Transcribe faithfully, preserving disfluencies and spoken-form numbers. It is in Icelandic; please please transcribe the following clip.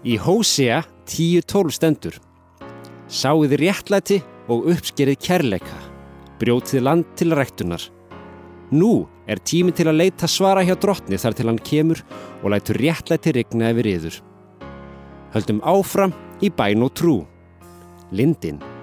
Í Hósea tíu tólf stendur: Sáið réttlæti og uppskerið kærleika, brjótið land til ræktunar. Nú er tími til að leita svara hjá drottni þar til hann kemur og lætur réttlæti rigna yfir yður. Höldum áfram í bæn og trú. Lindin.